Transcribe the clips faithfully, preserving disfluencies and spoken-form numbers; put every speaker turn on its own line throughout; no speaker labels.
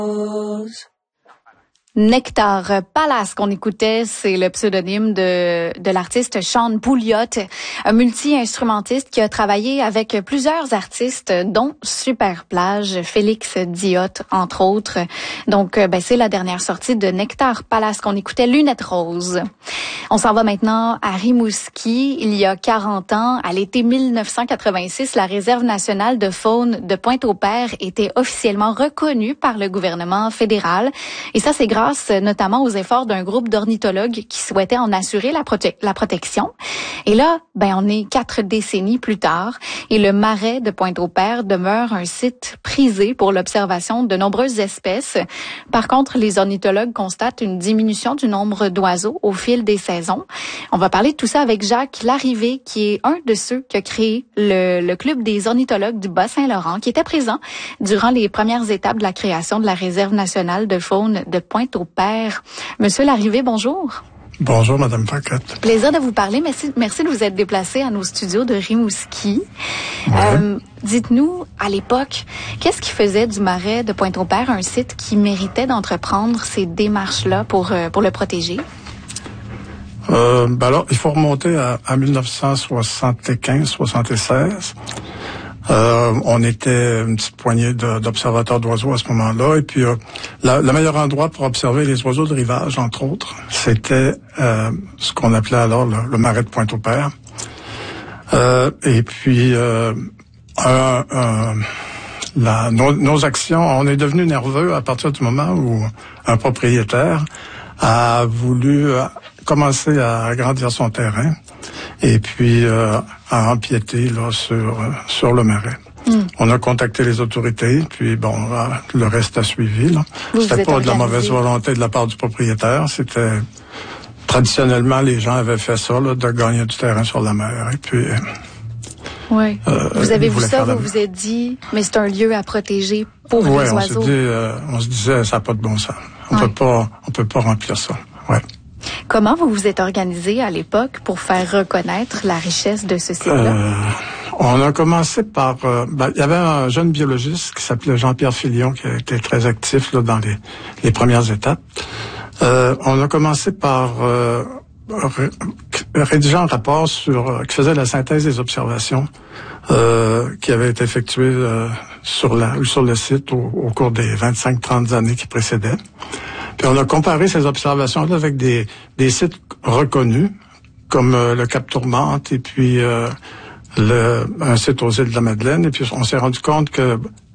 Nectar Palace qu'on écoutait, c'est le pseudonyme de de l'artiste Sean Pouliot, un multi-instrumentiste qui a travaillé avec plusieurs artistes, dont Superplage, Félix Diot, entre autres. Donc, ben, c'est la dernière sortie de Nectar Palace qu'on écoutait, Lunettes Roses. On s'en va maintenant à Rimouski. Il y a quarante ans, à l'été mille neuf cent quatre-vingt-six, la Réserve nationale de faune de Pointe-au-Père était officiellement reconnue par le gouvernement fédéral. Et ça, c'est grâce notamment aux efforts d'un groupe d'ornithologues qui souhaitaient en assurer la, prote- la protection. Et là, ben, on est quatre décennies plus tard et le marais de Pointe-au-Père demeure un site prisé pour l'observation de nombreuses espèces. Par contre, les ornithologues constatent une diminution du nombre d'oiseaux au fil des saisons. On va parler de tout ça avec Jacques Larrivé, qui est un de ceux qui a créé le, le club des ornithologues du Bas-Saint-Laurent, qui était présent durant les premières étapes de la création de la Réserve nationale de faune de Pointe-au-Père. Monsieur Larrivé, bonjour.
Bonjour, Madame Paquette.
Plaisir de vous parler. Merci, merci de vous être déplacé à nos studios de Rimouski.
Ouais.
Euh, dites-nous, à l'époque, qu'est-ce qui faisait du marais de Pointe-au-Père un site qui méritait d'entreprendre ces démarches-là pour, euh, pour le protéger?
Euh, ben alors, il faut remonter à, à mille neuf cent soixante-quinze soixante-seize. Euh, on était une petite poignée de, d'observateurs d'oiseaux à ce moment-là. Et puis, euh, la, le meilleur endroit pour observer les oiseaux de rivage, entre autres, c'était euh, ce qu'on appelait alors le, le marais de Pointe-au-Père. Euh, et puis, euh, un, un, la, nos, nos actions, on est devenu nerveux à partir du moment où un propriétaire a voulu commencer à agrandir son terrain et puis euh, à empiéter là sur euh, sur le marais. Mm. On a contacté les autorités, puis bon, euh, le reste a suivi. Là.
Vous
C'était
vous
pas
organisé.
de la mauvaise volonté de la part du propriétaire. C'était traditionnellement les gens avaient fait ça, là, de gagner du terrain sur la mer. Et puis.
Oui.
Euh,
vous avez vu ça, vous
la...
vous êtes dit, mais c'est un lieu à protéger pour
ouais,
les
on
oiseaux.
Se dit, euh, on se disait, ça n'a pas de bon sens. On ouais. peut pas, on peut pas remplir ça. Ouais.
Comment vous vous êtes organisé à l'époque pour faire reconnaître la richesse de ce site-là?
Euh, on a commencé par... Euh, ben, il y avait un jeune biologiste qui s'appelait Jean-Pierre Filion qui a été très actif là, dans les, les premières étapes. Euh, on a commencé par euh, ré, rédiger un rapport sur qui faisait la synthèse des observations euh, qui avaient été effectuées euh, sur, la, sur le site au, au cours des vingt-cinq trente années qui précédaient. Puis on a comparé ces observations-là avec des, des sites reconnus, comme euh, le Cap Tourmente et puis euh, le, un site aux îles de la Madeleine. Et puis on s'est rendu compte que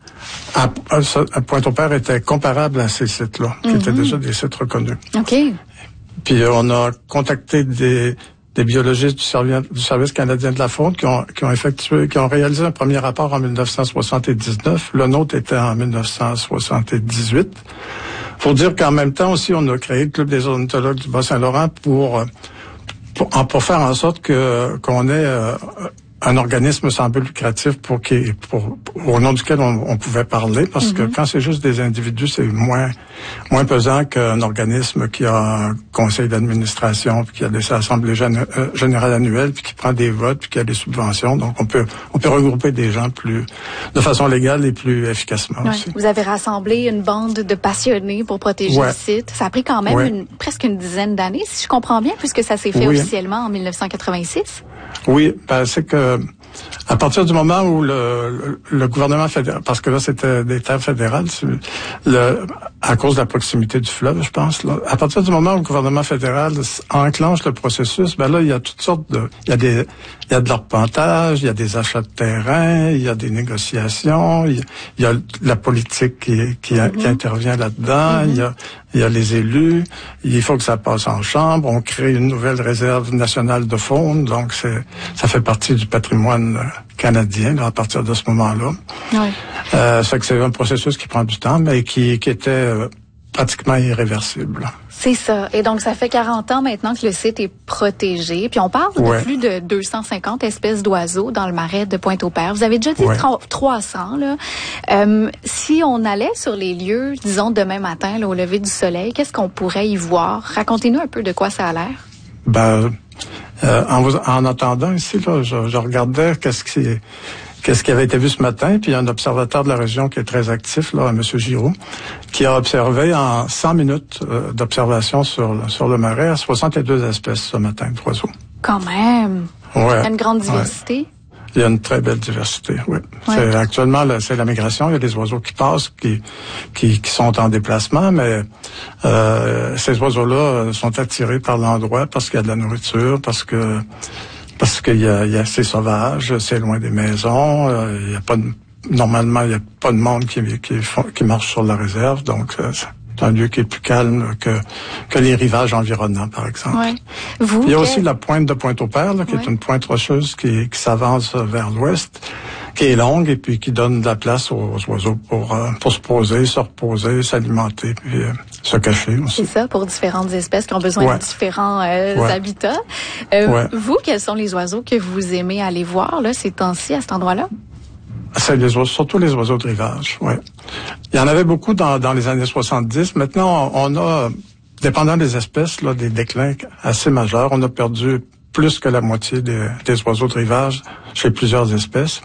à, à Pointe-au-Père était comparable à ces sites-là, qui mm-hmm. étaient déjà des sites reconnus.
OK.
Puis euh, on a contacté des, des biologistes du service, du service canadien de la faune qui ont, qui ont effectué, qui ont réalisé un premier rapport en mille neuf cent soixante-dix-neuf. Le nôtre était en mille neuf cent soixante-dix-huit. Faut dire qu'en même temps aussi, on a créé le Club des ornithologues du Bas-Saint-Laurent pour, pour, pour faire en sorte que qu'on ait euh, un organisme sans but lucratif pour qui, pour, pour au nom duquel on, on pouvait parler, parce mm-hmm. que quand c'est juste des individus, c'est moins moins pesant qu'un organisme qui a un conseil d'administration, puis qui a des assemblées gén- euh, générales annuelles, puis qui prend des votes, puis qui a des subventions. Donc on peut on peut regrouper des gens plus de façon légale et plus efficacement
ouais.
aussi.
Vous avez rassemblé une bande de passionnés pour protéger
ouais.
le site. Ça a pris quand même
ouais.
une, presque une dizaine d'années, si je comprends bien, puisque ça s'est fait
oui.
officiellement en mille neuf cent quatre-vingt-six.
Oui, ben c'est que à partir du moment où le, le, le gouvernement fédéral, parce que là c'était des terres fédérales, le, à cause de la proximité du fleuve, je pense, là, à partir du moment où le gouvernement fédéral enclenche le processus, ben là il y a toutes sortes de, il y a des, il y a de l'arpentage, il y a des achats de terrain, il y a des négociations, il y a, il y a la politique qui, qui, mm-hmm. qui intervient là-dedans, mm-hmm. il y a Il y a les élus, il faut que ça passe en chambre, on crée une nouvelle réserve nationale de faune, donc c'est, ça fait partie du patrimoine canadien là, à partir de ce moment-là.
Oui.
Euh, ça fait que c'est un processus qui prend du temps, mais qui, qui était euh, pratiquement irréversible.
C'est ça. Et donc, ça fait quarante ans maintenant que le site est protégé. Puis on parle
ouais.
de plus de deux cent cinquante espèces d'oiseaux dans le marais de Pointe-au-Père. Vous avez déjà dit ouais. trois cents. Là. Euh, si on allait sur les lieux, disons demain matin, là, au lever du soleil, qu'est-ce qu'on pourrait y voir? Racontez-nous un peu de quoi ça a l'air.
Ben, euh, en, vous, en attendant ici, là, je, je regardais qu'est-ce qui qu'est-ce qui avait été vu ce matin. Puis il y a un observateur de la région qui est très actif, là, M. Giroux, qui a observé en cent minutes euh, d'observation sur, sur le marais soixante-deux espèces ce matin d'oiseaux.
Quand même.
Ouais.
Il y a une grande diversité.
Ouais. Il y a une très belle diversité, oui.
Ouais.
C'est, actuellement, là, c'est la migration. Il y a des oiseaux qui passent, qui, qui, qui sont en déplacement, mais euh, ces oiseaux-là sont attirés par l'endroit parce qu'il y a de la nourriture, parce que parce qu'il y a, il y a c'est sauvage, c'est loin des maisons. Euh, il y a pas de, normalement, il y a pas de monde qui qui, font, qui marche sur la réserve, donc euh, c'est un lieu qui est plus calme que que les rivages environnants, par exemple.
Ouais. Vous,
il y a
que...
aussi la pointe de Pointe-au-Père, là, qui
ouais.
est une pointe rocheuse qui, qui s'avance vers l'ouest, qui est longue et puis qui donne de la place aux, aux oiseaux pour euh, pour se poser, se reposer, s'alimenter, puis euh, se cacher aussi.
C'est ça, pour différentes espèces qui ont besoin
ouais.
de différents euh,
ouais.
habitats. Euh,
ouais.
Vous, quels sont les oiseaux que vous aimez aller voir là ces temps-ci à cet endroit-là?
C'est les oiseaux, surtout les oiseaux de rivage, ouais. Il y en avait beaucoup dans, dans les années soixante-dix. Maintenant, on, on a, dépendant des espèces, là, des déclins assez majeurs. On a perdu plus que la moitié des, des oiseaux de rivage chez plusieurs espèces.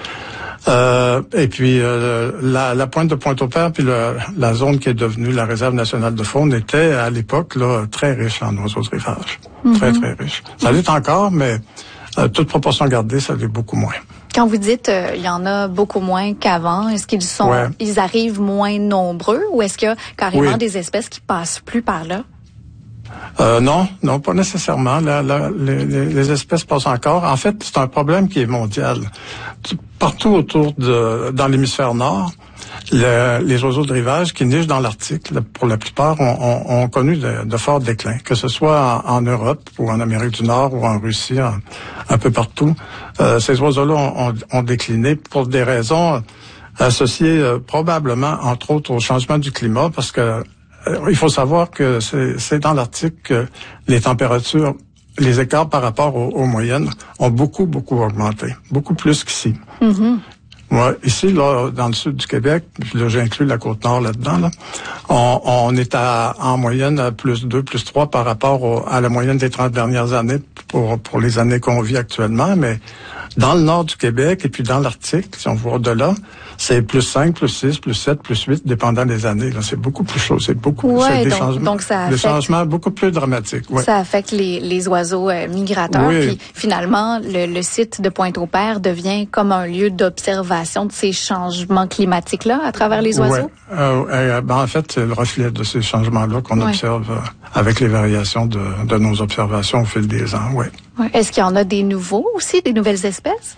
Euh, et puis, euh, la, la pointe de Pointe-au-Père, puis le, la zone qui est devenue la réserve nationale de faune était, à l'époque, là, très riche en oiseaux de rivage. Mm-hmm. Très, très riche. Ça l'est encore, mais euh, toute proportion gardée, ça l'est beaucoup moins.
Quand vous dites euh, il y en a beaucoup moins qu'avant, est-ce qu'ils sont
ouais.
ils arrivent moins nombreux ou est-ce qu'il y a carrément
oui.
des espèces qui passent plus par là?
Euh, non, non, pas nécessairement. La, la, les, les espèces passent encore. En fait, c'est un problème qui est mondial. Partout autour de, dans l'hémisphère nord, le, les oiseaux de rivage qui nichent dans l'Arctique, pour la plupart, ont, ont, ont connu de, de forts déclins, que ce soit en, en Europe ou en Amérique du Nord ou en Russie, en, un peu partout. Euh, ces oiseaux-là ont, ont, ont décliné pour des raisons associées euh, probablement, entre autres, au changement du climat, parce que il faut savoir que c'est, c'est dans l'Arctique que les températures, les écarts par rapport aux, aux moyennes ont beaucoup, beaucoup augmenté. Beaucoup plus qu'ici. Mm-hmm. Ouais, ici, là, dans le sud du Québec, puis là, j'inclus la Côte-Nord là-dedans, là, on, on est à, en moyenne à plus deux, plus trois par rapport au, à la moyenne des trente dernières années pour, pour les années qu'on vit actuellement. Mais dans le nord du Québec et puis dans l'Arctique, si on voit au-delà, c'est plus cinq, plus six, plus sept, plus huit, dépendant des années. Là, c'est beaucoup plus chaud. C'est beaucoup
ouais,
c'est des
donc,
changements,
donc ça affecte,
des changements beaucoup plus dramatiques. Ouais.
Ça affecte les, les oiseaux euh, migrateurs.
Oui.
Puis finalement, le, le site de Pointe-au-Père devient comme un lieu d'observation de ces changements climatiques-là à travers les oiseaux?
Ouais. Euh, euh, ben, en fait, c'est le reflet de ces changements-là qu'on ouais. observe euh, avec les variations de, de nos observations au fil des ans. Ouais.
Ouais. Est-ce qu'il y en a des nouveaux aussi, des nouvelles espèces?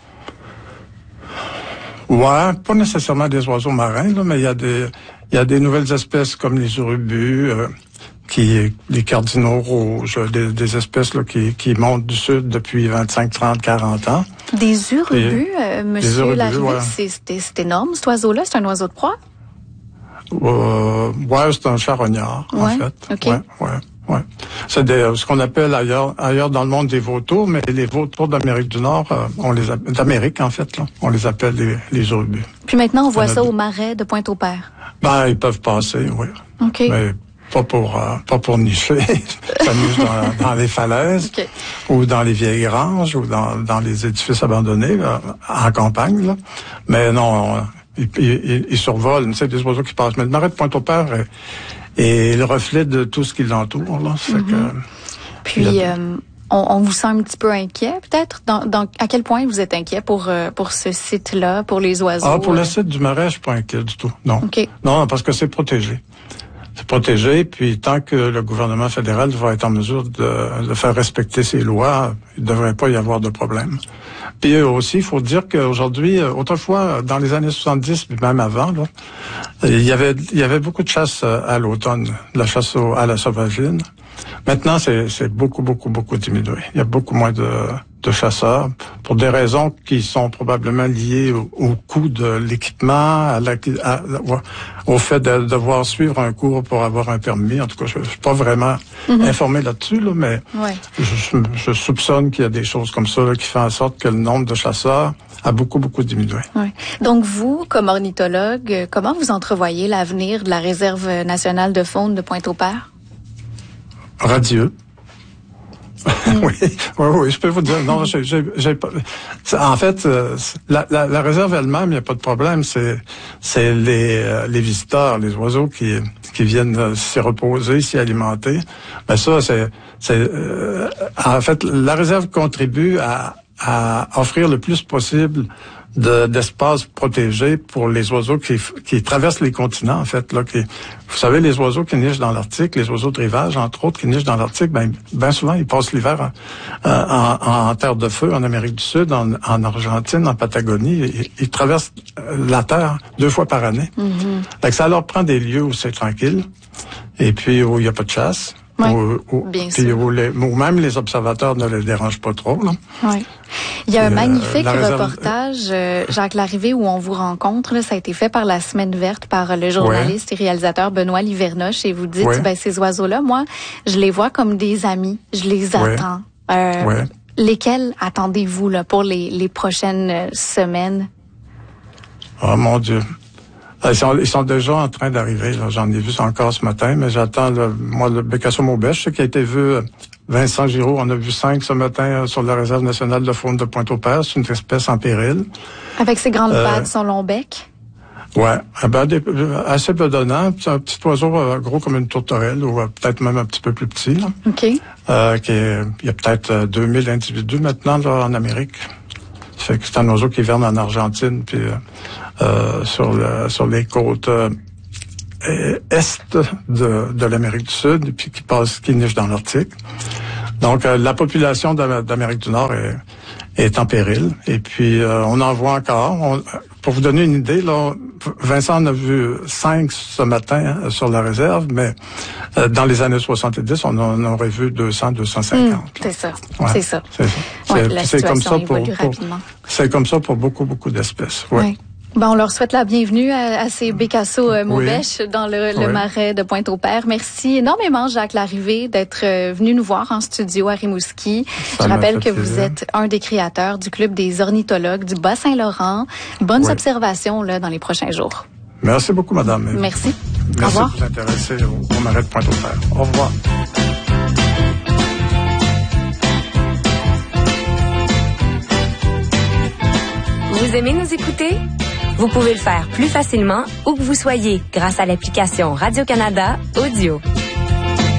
Ouais, pas nécessairement des oiseaux marins, là, mais il y a des il y a des nouvelles espèces comme les urubus, euh, qui les cardinaux rouges, des, des espèces là qui qui montent du sud depuis vingt-cinq, trente, quarante ans.
Des urubus, euh, monsieur
urubus,
Larrivée, ouais. c'est, c'est c'est énorme cet oiseau-là, c'est un oiseau de proie?
Euh, ouais, c'est un charognard
ouais.
en fait.
Okay.
Ouais, ouais. Ouais. C'est des, ce qu'on appelle ailleurs, ailleurs dans le monde des vautours, mais les vautours d'Amérique du Nord, euh, on les appelle, d'Amérique en fait, là, on les appelle les, les urubus.
Puis maintenant, on voit ça au marais de Pointe-au-Père.
Ben, ils peuvent passer, oui.
OK.
Mais pas pour, euh, pas pour nicher. Ça niche dans, dans les falaises,
okay.
ou dans les vieilles granges, ou dans, dans les édifices abandonnés, là, en campagne, là. Mais non, ils, ils, ils survolent, c'est des oiseaux qui passent. Mais le marais de Pointe-au-Père est, et le reflet de tout ce qui l'entoure, là, c'est mm-hmm. que...
Puis, a... euh, on, on vous sent un petit peu inquiet, peut-être? Dans, dans, à quel point vous êtes inquiet pour euh, pour ce site-là, pour les oiseaux?
Ah, pour
euh...
le site du marais, je suis pas inquiet du tout, non.
Okay.
Non, parce que c'est protégé. C'est protégé, puis tant que le gouvernement fédéral va être en mesure de, de faire respecter ses lois, il ne devrait pas y avoir de problème. Puis aussi, il faut dire qu'aujourd'hui, autrefois, dans les années soixante-dix, puis même avant, là, il y avait il y avait beaucoup de chasse à l'automne, de la chasse au, à la sauvagine. Maintenant, c'est, c'est beaucoup, beaucoup, beaucoup diminué. Il y a beaucoup moins de, de chasseurs pour des raisons qui sont probablement liées au, au coût de l'équipement, à la, à, au fait de devoir suivre un cours pour avoir un permis. En tout cas, je, je suis pas vraiment mm-hmm. informé là-dessus, là, mais
ouais.
je, je soupçonne qu'il y a des choses comme ça là, qui font en sorte que le nombre de chasseurs a beaucoup, beaucoup diminué.
Ouais. Donc vous, comme ornithologue, comment vous entrevoyez l'avenir de la Réserve nationale de faune de Pointe-au-Père?
Radieux. Mm. oui, oui, oui, je peux vous dire. Non, j'ai, j'ai, j'ai pas. En fait, la, la, la réserve elle-même, il n'y a pas de problème. C'est, c'est les, les visiteurs, les oiseaux qui, qui viennent s'y reposer, s'y alimenter. Ben ça, c'est, c'est. Euh, en fait, la réserve contribue à, à offrir le plus possible de, d'espaces protégés pour les oiseaux qui, qui traversent les continents, en fait. Là, qui, vous savez, les oiseaux qui nichent dans l'Arctique, les oiseaux de rivage, entre autres, qui nichent dans l'Arctique, ben, ben souvent, ils passent l'hiver en, en, en terre de feu, en Amérique du Sud, en, en Argentine, en Patagonie. Ils, ils traversent la Terre deux fois par année. Mm-hmm. Donc, ça leur prend des lieux où c'est tranquille, et puis où il n'y a pas de chasse.
Oui,
où, où,
bien
puis
sûr.
Où, les, où même les observateurs ne les dérangent pas trop. Là.
Oui. Il y a un
Et,
magnifique
euh, réserve...
reportage, euh, Jacques Larrivée, où on vous rencontre. Là, ça a été fait par la Semaine verte, par le journaliste ouais. et réalisateur Benoît Livernoche. Et vous dites, ouais. ben, ces oiseaux-là, moi, je les vois comme des amis. Je les attends. Ouais. Euh, ouais. Lesquels attendez-vous là pour les, les prochaines semaines?
Oh mon Dieu. Ils sont, ils sont déjà en train d'arriver. Là. J'en ai vu encore ce matin, mais j'attends le, moi le Bécasseau maubèche qui a été vu. Vincent Giraud, on a vu cinq ce matin sur la réserve nationale de faune de Pointe-au-Père. C'est une espèce en péril.
Avec ses grandes euh, pattes, son long bec.
Ouais, eh ben, des, assez bedonnant. C'est un petit oiseau euh, gros comme une tourterelle ou euh, peut-être même un petit peu plus petit. Là.
Ok.
Euh, qui est, il y a peut-être euh, deux mille individus maintenant là, en Amérique. Fait que c'est un oiseau qui hiverne en Argentine puis euh, euh, sur le, sur les côtes euh, est de, de l'Amérique du Sud, puis qui passe, qui niche dans l'Arctique. Donc euh, la population d'Amérique du Nord est, est en péril. Et puis euh, on en voit encore. On, pour vous donner une idée, là, Vincent en a vu cinq ce matin hein, sur la réserve, mais euh, dans les années soixante-dix, on en aurait vu deux cents, deux cent cinquante. Mmh,
c'est ça,
ouais,
c'est ça.
C'est, ça.
Ouais,
c'est,
la
c'est
situation
comme ça pour,
évolue
pour,
rapidement.
C'est comme ça pour beaucoup, beaucoup d'espèces. Ouais.
Ouais. Ben, on leur souhaite la bienvenue à, à ces Bécasseaux euh, maubèche oui. dans le, le oui. marais de Pointe-au-Père. Merci énormément, Jacques Larrivée, d'être euh, venu nous voir en studio à Rimouski. Ça Je rappelle que plaisir. Vous êtes un des créateurs du Club des ornithologues du Bas-Saint-Laurent. Bonnes oui. observations là dans les prochains jours.
Merci beaucoup, madame.
Merci.
Merci
au revoir.
de vous intéresser au, au marais de Pointe-au-Père. Au revoir.
Vous aimez nous écouter? Vous pouvez le faire plus facilement où que vous soyez grâce à l'application Radio-Canada Audio.